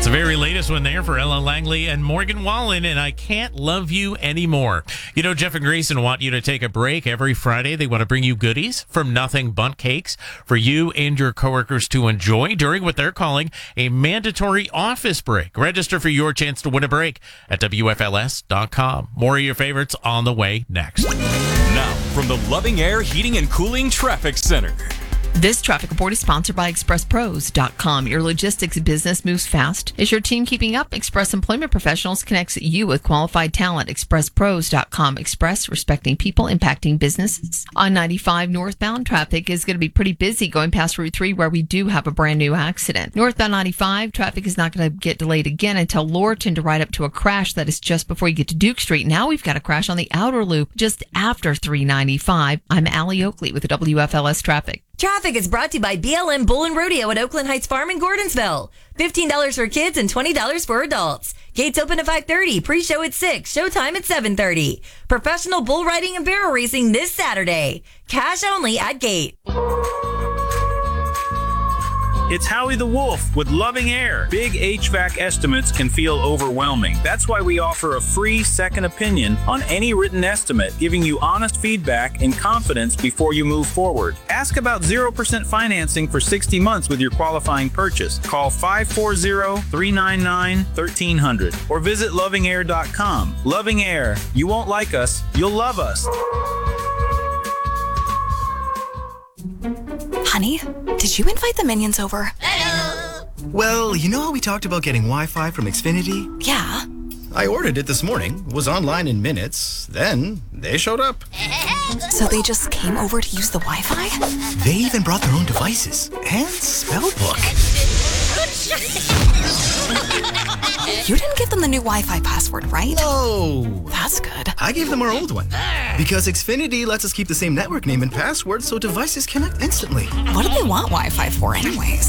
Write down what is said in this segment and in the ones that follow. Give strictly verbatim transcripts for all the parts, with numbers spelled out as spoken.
It's the very latest one there for Ella Langley and Morgan Wallen, and I Can't Love You Anymore. You know, Jeff and Grayson want you to take a break every Friday. They want to bring you goodies from Nothing Bundt Cakes for you and your coworkers to enjoy during what they're calling a mandatory office break. Register for your chance to win a break at W F L S dot com. More of your favorites on the way next. Now, from the Loving Air Heating and Cooling Traffic Center. This traffic report is sponsored by Express Pros dot com. Your logistics business moves fast. Is your team keeping up? Express Employment Professionals connects you with qualified talent. Express Pros dot com. Express, respecting people, impacting businesses. On ninety-five northbound, traffic is going to be pretty busy going past Route three, where we do have a brand new accident. Northbound ninety-five, traffic is not going to get delayed again until Lorton to right up to a crash that is just before you get to Duke Street. Now we've got a crash on the outer loop just after three ninety-five. I'm Allie Oakley with the W F L S Traffic. Traffic is brought to you by B L M Bull and Rodeo at Oakland Heights Farm in Gordonsville. fifteen dollars for kids and twenty dollars for adults. Gates open at five thirty, pre-show at six, showtime at seven thirty. Professional bull riding and barrel racing this Saturday. Cash only at gate. It's Howie the Wolf with Loving Air. Big H V A C estimates can feel overwhelming. That's why we offer a free second opinion on any written estimate, giving you honest feedback and confidence before you move forward. Ask about zero percent financing for sixty months with your qualifying purchase. Call five four zero, three nine nine, one three zero zero or visit loving air dot com. Loving Air. You won't like us, you'll love us. Honey, did you invite the minions over? Hello. Well, you know how we talked about getting Wi-Fi from Xfinity? Yeah. I ordered it this morning, was online in minutes, then they showed up. So they just came over to use the Wi-Fi? They even brought their own devices and spell book. You didn't give them the new Wi-Fi password, right? No. That's good. I gave them our old one. Because Xfinity lets us keep the same network name and password so devices connect instantly. What do they want Wi-Fi for anyways?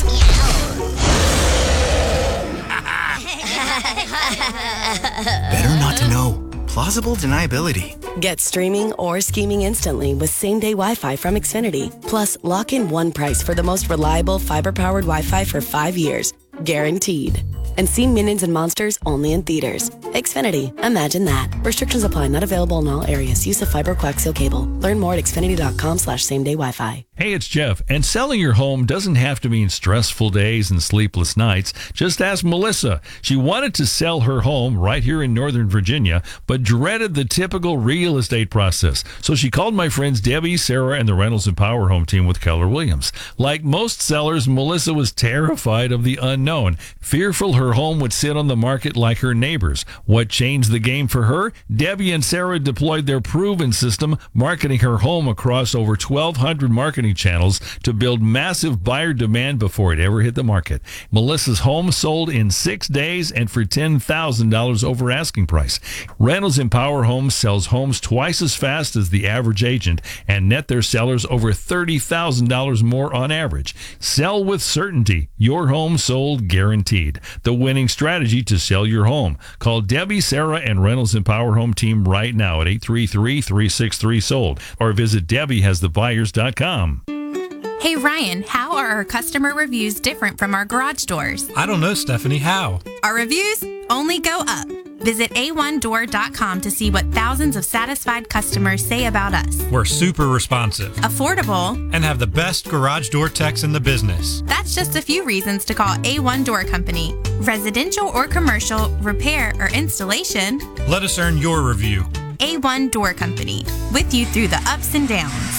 Better not to know. Plausible deniability. Get streaming or scheming instantly with same-day Wi-Fi from Xfinity. Plus, lock in one price for the most reliable fiber-powered Wi-Fi for five years. Guaranteed. And see Minions and Monsters only in theaters. Xfinity. Imagine that. Restrictions apply. Not available in all areas. Use of fiber coaxial cable. Learn more at xfinity.com slash same-day Wi-Fi. Hey, it's Jeff. And selling your home doesn't have to mean stressful days and sleepless nights. Just ask Melissa. She wanted to sell her home right here in Northern Virginia, but dreaded the typical real estate process. So she called my friends Debbie, Sarah, and the Rentals and Power Home team with Keller Williams. Like most sellers, Melissa was terrified of the unknown, fearful her home would sit on the market like her neighbors. What changed the game for her? Debbie and Sarah deployed their proven system, marketing her home across over twelve hundred marketing channels to build massive buyer demand before it ever hit the market. Melissa's home sold in six days and for ten thousand dollars over asking price. Rentals and Power Homes sells homes twice as fast as the average agent and net their sellers over thirty thousand dollars more on average. Sell with certainty. Your home sold guaranteed. The winning strategy to sell your home. Call Debbie, Sarah, and Rentals and Power Home team right now at eight three three, three six three, sold or visit debbie has the buyers dot com. Hey Ryan, how are our customer reviews different from our garage doors? I don't know, Stephanie. How? Our reviews only go up. Visit A one door dot com to see what thousands of satisfied customers say about us. We're super responsive, affordable, and have the best garage door techs in the business. That's just a few reasons to call A one Door Company. Residential or commercial, repair or installation. Let us earn your review. A one Door Company, with you through the ups and downs.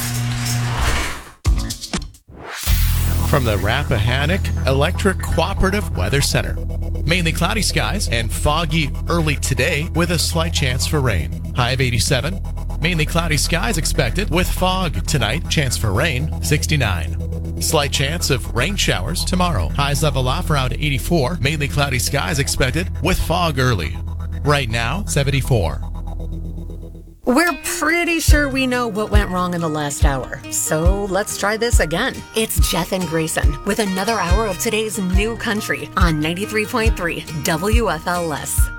From the Rappahannock Electric Cooperative Weather Center. Mainly cloudy skies and foggy early today with a slight chance for rain. High of eighty-seven. Mainly cloudy skies expected with fog tonight. Chance for rain, sixty-nine. Slight chance of rain showers tomorrow. Highs level off around eighty-four. Mainly cloudy skies expected with fog early. Right now, seventy-four. We're pretty sure we know what went wrong in the last hour, so let's try this again. It's Jeff and Grayson with another hour of today's new country on ninety-three point three W F L S.